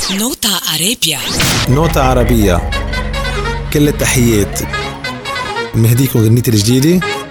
نوتا عربية. نوتة عربية. كل التحيات. مهديكم غنيتي الجديدة